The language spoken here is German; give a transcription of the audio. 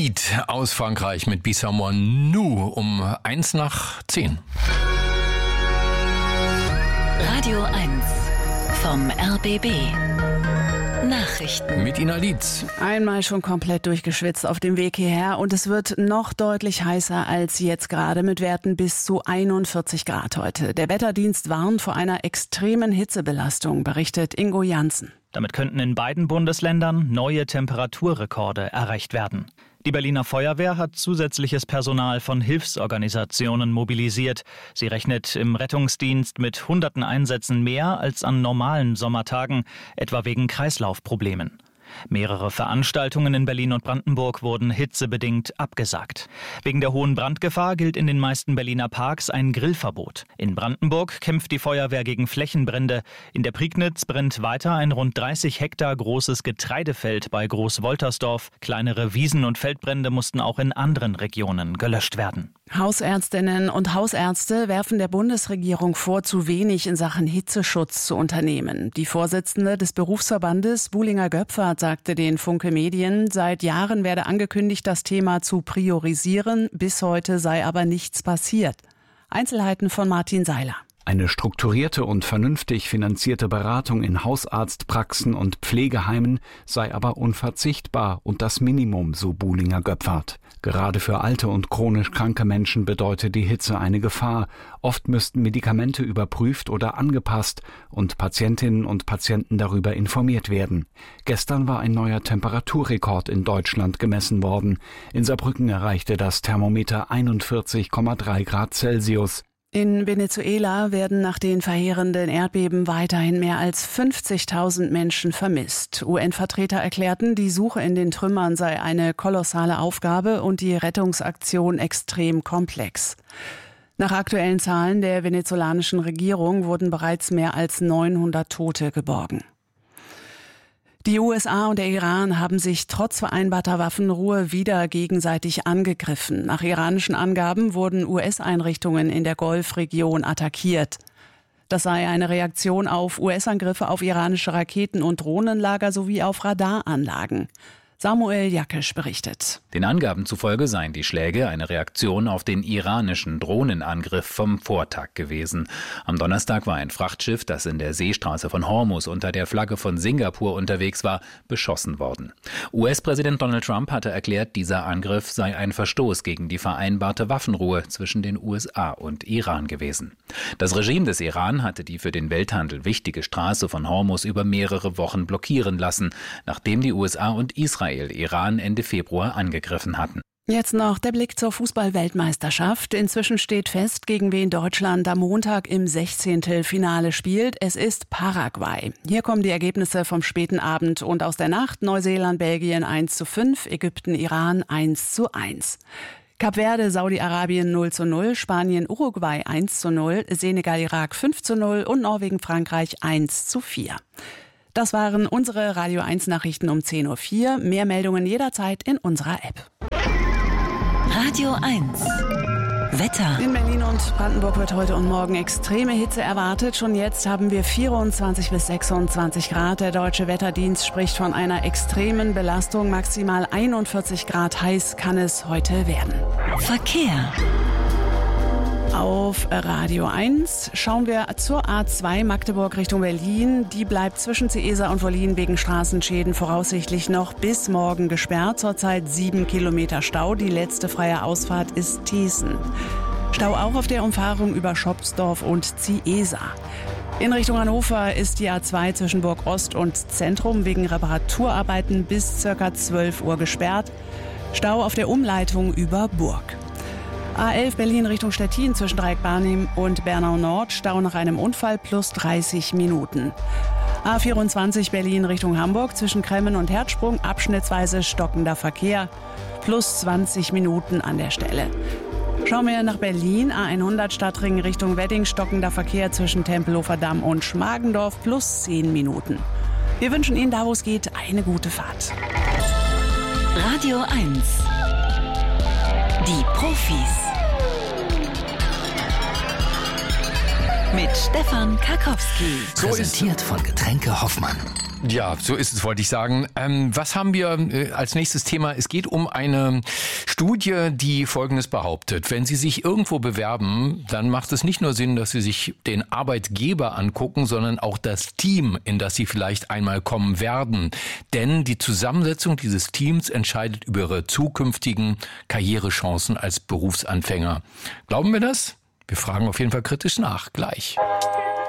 Lied aus Frankreich mit Bissau Nou um 1:10. Radio 1 vom RBB. Nachrichten. Mit Ina Lietz. Einmal schon komplett durchgeschwitzt auf dem Weg hierher und es wird noch deutlich heißer als jetzt gerade mit Werten bis zu 41 Grad heute. Der Wetterdienst warnt vor einer extremen Hitzebelastung, berichtet Ingo Janssen. Damit könnten in beiden Bundesländern neue Temperaturrekorde erreicht werden. Die Berliner Feuerwehr hat zusätzliches Personal von Hilfsorganisationen mobilisiert. Sie rechnet im Rettungsdienst mit hunderten Einsätzen mehr als an normalen Sommertagen, etwa wegen Kreislaufproblemen. Mehrere Veranstaltungen in Berlin und Brandenburg wurden hitzebedingt abgesagt. Wegen der hohen Brandgefahr gilt in den meisten Berliner Parks ein Grillverbot. In Brandenburg kämpft die Feuerwehr gegen Flächenbrände. In der Prignitz brennt weiter ein rund 30 Hektar großes Getreidefeld bei Großwoltersdorf. Kleinere Wiesen- und Feldbrände mussten auch in anderen Regionen gelöscht werden. Hausärztinnen und Hausärzte werfen der Bundesregierung vor, zu wenig in Sachen Hitzeschutz zu unternehmen. Die Vorsitzende des Berufsverbandes, Buhlinger-Göpfert, sagte den Funke Medien, seit Jahren werde angekündigt, das Thema zu priorisieren. Bis heute sei aber nichts passiert. Einzelheiten von Martin Seiler. Eine strukturierte und vernünftig finanzierte Beratung in Hausarztpraxen und Pflegeheimen sei aber unverzichtbar und das Minimum, so Buhlinger-Göpfert. Gerade für alte und chronisch kranke Menschen bedeutet die Hitze eine Gefahr. Oft müssten Medikamente überprüft oder angepasst und Patientinnen und Patienten darüber informiert werden. Gestern war ein neuer Temperaturrekord in Deutschland gemessen worden. In Saarbrücken erreichte das Thermometer 41,3 Grad Celsius. In Venezuela werden nach den verheerenden Erdbeben weiterhin mehr als 50.000 Menschen vermisst. UN-Vertreter erklärten, die Suche in den Trümmern sei eine kolossale Aufgabe und die Rettungsaktion extrem komplex. Nach aktuellen Zahlen der venezolanischen Regierung wurden bereits mehr als 900 Tote geborgen. Die USA und der Iran haben sich trotz vereinbarter Waffenruhe wieder gegenseitig angegriffen. Nach iranischen Angaben wurden US-Einrichtungen in der Golfregion attackiert. Das sei eine Reaktion auf US-Angriffe auf iranische Raketen- und Drohnenlager sowie auf Radaranlagen. Samuel Jakisch berichtet. Den Angaben zufolge seien die Schläge eine Reaktion auf den iranischen Drohnenangriff vom Vortag gewesen. Am Donnerstag war ein Frachtschiff, das in der Seestraße von Hormuz unter der Flagge von Singapur unterwegs war, beschossen worden. US-Präsident Donald Trump hatte erklärt, dieser Angriff sei ein Verstoß gegen die vereinbarte Waffenruhe zwischen den USA und Iran gewesen. Das Regime des Iran hatte die für den Welthandel wichtige Straße von Hormuz über mehrere Wochen blockieren lassen, nachdem die USA und Israel Iran Ende Februar angegriffen hatten. Jetzt noch der Blick zur Fußball-Weltmeisterschaft. Inzwischen steht fest, gegen wen Deutschland am Montag im 16. Finale spielt. Es ist Paraguay. Hier kommen die Ergebnisse vom späten Abend und aus der Nacht: Neuseeland, Belgien 1:5, Ägypten, Iran 1:1. Kap Verde, Saudi-Arabien 0:0, Spanien, Uruguay 1:0, Senegal, Irak 5:0 und Norwegen, Frankreich 1:4. Das waren unsere Radio 1 Nachrichten um 10:04 Uhr. Mehr Meldungen jederzeit in unserer App. Radio 1 Wetter. In Berlin und Brandenburg wird heute und morgen extreme Hitze erwartet. Schon jetzt haben wir 24 bis 26 Grad. Der Deutsche Wetterdienst spricht von einer extremen Belastung. Maximal 41 Grad heiß kann es heute werden. Verkehr. Auf Radio 1 schauen wir zur A2 Magdeburg Richtung Berlin. Die bleibt zwischen Ciesa und Wollin wegen Straßenschäden voraussichtlich noch bis morgen gesperrt. Zurzeit 7 Kilometer Stau. Die letzte freie Ausfahrt ist Thiessen. Stau auch auf der Umfahrung über Schopsdorf und Ciesa. In Richtung Hannover ist die A2 zwischen Burg Ost und Zentrum wegen Reparaturarbeiten bis ca. 12 Uhr gesperrt. Stau auf der Umleitung über Burg. A11 Berlin Richtung Stettin zwischen Dreieck-Barnim und Bernau Nord, Stau nach einem Unfall plus 30 Minuten. A24 Berlin Richtung Hamburg zwischen Kremmen und Herzsprung, abschnittsweise stockender Verkehr, plus 20 Minuten an der Stelle. Schauen wir nach Berlin, A100 Stadtring Richtung Wedding, stockender Verkehr zwischen Tempelhofer Damm und Schmargendorf, plus 10 Minuten. Wir wünschen Ihnen, da wo es geht, eine gute Fahrt. Radio 1 Die Profis. mit Stefan Karkowski. Präsentiert von Getränke Hoffmann. Ja, so ist es, wollte ich sagen. Was haben wir als nächstes Thema? Es geht um eine Studie, die Folgendes behauptet. Wenn Sie sich irgendwo bewerben, dann macht es nicht nur Sinn, dass Sie sich den Arbeitgeber angucken, sondern auch das Team, in das Sie vielleicht einmal kommen werden. Denn die Zusammensetzung dieses Teams entscheidet über Ihre zukünftigen Karrierechancen als Berufsanfänger. Glauben wir das? Wir fragen auf jeden Fall kritisch nach. Gleich.